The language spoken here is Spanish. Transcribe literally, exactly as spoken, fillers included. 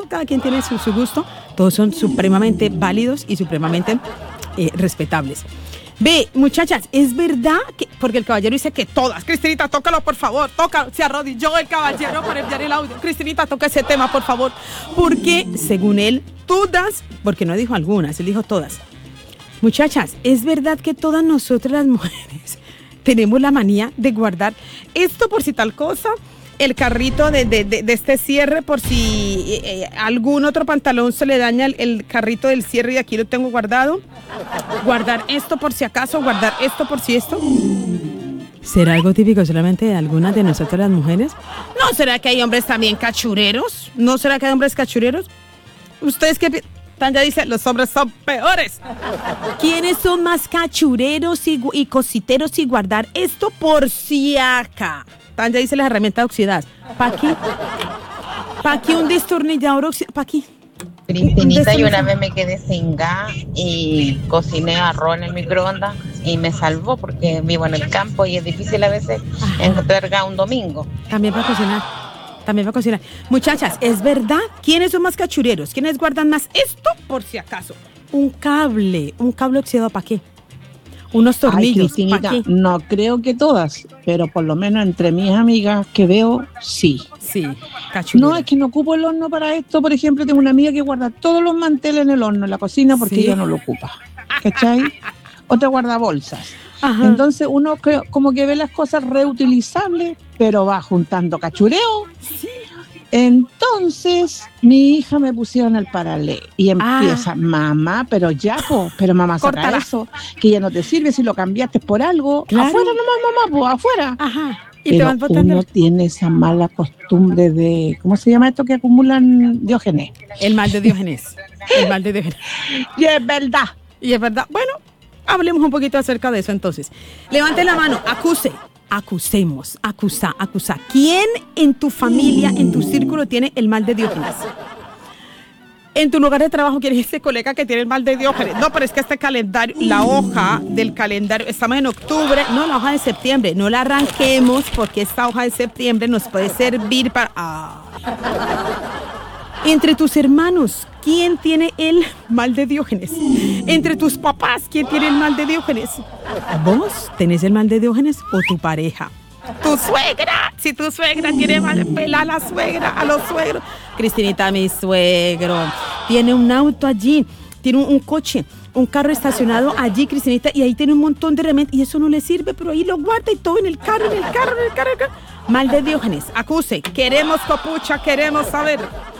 cada quien tiene su, su gusto, todos son supremamente válidos y supremamente eh, respetables. Ve, muchachas, es verdad que, porque el caballero dice que todas, Cristinita, tócalo por favor, tócalo, se arrodilló el caballero para enviar el audio, Cristinita, toca ese tema por favor, porque según él, todas, porque no dijo algunas, él dijo todas. Muchachas, es verdad que todas nosotras las mujeres tenemos la manía de guardar esto por si tal cosa, el carrito de, de, de, de este cierre por si eh, algún otro pantalón se le daña el, el carrito del cierre y aquí lo tengo guardado. Guardar esto por si acaso, guardar esto por si esto. ¿Será algo típico solamente de algunas de nosotras las mujeres? ¿No será que hay hombres también cachureros? ¿No será que hay hombres cachureros? ¿Ustedes qué piensan? Tanya dice, los hombres son peores. ¿Quiénes son más cachureros y, y cositeros y guardar esto por si acá? Tanya dice las herramientas oxidadas. ¿Para qué? ¿Para qué un destornillador oxidado? ¿Para qué? Cristinita, yo una vez me quedé sin gas y cociné arroz en el microondas y me salvó porque vivo en el campo y es difícil a veces Ajá. encontrar gas un domingo. También para cocinar. También va a cocinar. Muchachas, ¿es verdad? ¿Quiénes son más cachureros? ¿Quiénes guardan más esto por si acaso? Un cable, un cable oxidado, ¿para qué? Unos tornillos, ¿para qué? No creo que todas, pero por lo menos entre mis amigas que veo, sí. Sí, cachurero. No, es que no ocupo el horno para esto. Por ejemplo, tengo una amiga que guarda todos los manteles en el horno, en la cocina, porque ¿Sí? ella no lo ocupa. ¿Cachai? Otra guarda bolsas. Ajá. Entonces uno que, como que ve las cosas reutilizables, pero va juntando cachureo. Sí. Entonces mi hija me pusieron el paralé y empieza, ah. mamá, pero ya, po, pero mamá, saca Córtala. Eso, que ya no te sirve si lo cambiaste por algo. Claro. Afuera nomás, mamá, pues afuera. Ajá. Y pero te van botando. Uno tiene esa mala costumbre de, ¿cómo se llama esto que acumulan Diógenes? El mal de Diógenes. El mal de Diógenes. Y es verdad. Y es verdad. Bueno, hablemos un poquito acerca de eso entonces. Levante la mano, acuse. Acusemos, acusa, acusa. ¿Quién en tu familia, en tu círculo tiene el mal de Diógenes? En tu lugar de trabajo, ¿quién es ese colega que tiene el mal de Diógenes? No, pero es que este calendario, la hoja del calendario, estamos en octubre, no, la hoja de septiembre, no la arranquemos porque esta hoja de septiembre nos puede servir para... Ah. Entre tus hermanos, ¿quién tiene el mal de Diógenes? Entre tus papás, ¿quién tiene el mal de Diógenes? ¿Vos tenés el mal de Diógenes o tu pareja? Tu suegra, si tu suegra tiene mal, pela a la suegra, a los suegros. Cristinita, mi suegro, tiene un auto allí, tiene un, un coche, un carro estacionado allí, Cristinita, y ahí tiene un montón de herramientas y eso no le sirve, pero ahí lo guarda y todo en el carro, en el carro, en el carro, en el carro. Mal de Diógenes, acuse, queremos copucha, queremos saber.